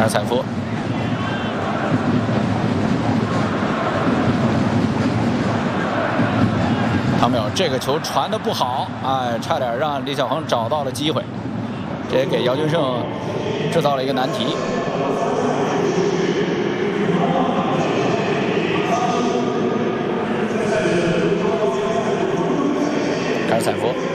凯尔采夫。 汤米尔这个球传的不好，哎，差点让李小鹏找到了机会，这也给姚军胜制造了一个难题。凯尔采夫。